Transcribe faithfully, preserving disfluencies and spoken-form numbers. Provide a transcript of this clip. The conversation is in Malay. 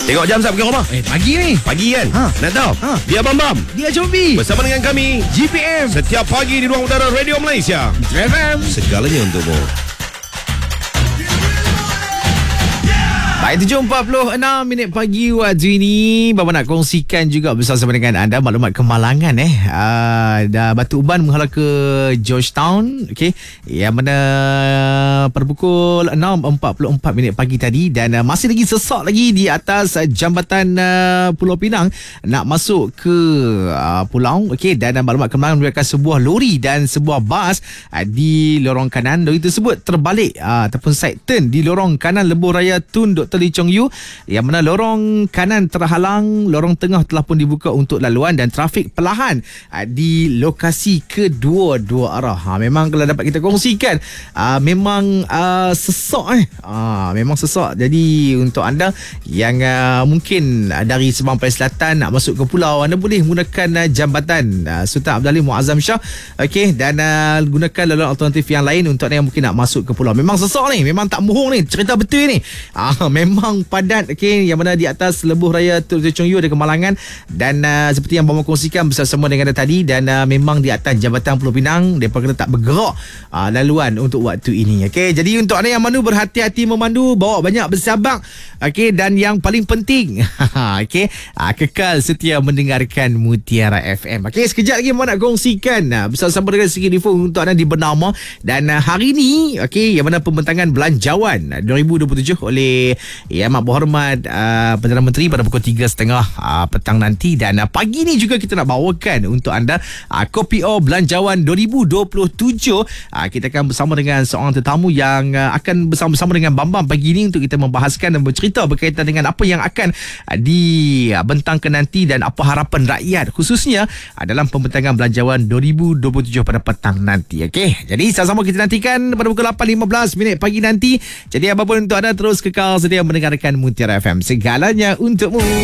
Tengok jam sap ke rumah? Eh, pagi ni. Pagi kan? Ha. Nak tahu? Ha. Dia Bam Bam. Dia Joby. Bersama dengan kami G P M. setiap pagi di ruang udara Radio Malaysia. F M. Segalanya untukmu. Baik, tujuh empat puluh enam minit pagi waktu ini. Bapa nak kongsikan juga bersama dengan anda maklumat kemalangan eh. Uh, dah Batu Uban menghala ke Georgetown. Okey. Yang mana pada pukul enam empat puluh empat minit pagi tadi. Dan uh, masih lagi sesak lagi di atas uh, jambatan uh, Pulau Pinang. Nak masuk ke uh, pulau. Okey. Dan uh, maklumat kemalangan menunjukkan sebuah lori dan sebuah bas uh, di lorong kanan. Lori tersebut terbalik uh, ataupun side turn di lorong kanan Lebuh Raya Tun Doktor Lee Chong Yu, yang mana lorong kanan terhalang, lorong tengah telah pun dibuka untuk laluan dan trafik perlahan aa, di lokasi kedua-dua arah. Ha, memang kalau dapat kita kongsikan, aa, memang aa, sesak eh. Aa, memang sesak. Jadi untuk anda yang aa, mungkin aa, dari Sabang Perlis Selatan nak masuk ke pulau, anda boleh menggunakan aa, jambatan aa, Sultan Abdul Alim Muazzam Shah. Okey, dan aa, gunakan laluan alternatif yang lain untuk anda yang mungkin nak masuk ke pulau. Memang sesak ni, memang tak bohong ni, cerita betul ni. Ah, memang padat, okey, yang mana di atas Lebuh Raya Tun Doktor Lee Chong Yu ada kemalangan. Dan uh, seperti yang Bama kongsikan bersama dengan anda tadi, dan uh, memang di atas jambatan Pulau Pinang mereka kena tak bergerak uh, laluan untuk waktu ini. Okey, jadi untuk anda yang mandu, berhati-hati memandu, bawa banyak bersabar. Okey, dan yang paling penting okey, uh, kekal setia mendengarkan Mutiara F M. Okey, sekejap lagi Bama nak kongsikan uh, bersama dengan sikit info untuk anda di bernama. Dan uh, hari ni, okey, yang mana pembentangan belanjawan uh, dua ribu dua puluh tujuh oleh Yang Amat Berhormat uh, Perdana Menteri pada pukul tiga tiga puluh uh, petang nanti. Dan uh, pagi ni juga kita nak bawakan untuk anda uh, Kopi O Belanjawan dua ribu dua puluh tujuh. uh, Kita akan bersama dengan seorang tetamu yang uh, akan bersama-sama dengan Bam Bam pagi ni untuk kita membahaskan dan bercerita berkaitan dengan apa yang akan uh, dibentangkan nanti dan apa harapan rakyat khususnya uh, dalam pembentangan belanjawan dua ribu dua puluh tujuh pada petang nanti. Okey, jadi sama-sama kita nantikan pada pukul lapan lima belas minit pagi nanti. Jadi apapun untuk anda, terus kekal sedia mendengarkan Mutiara F M. Segalanya untukmu.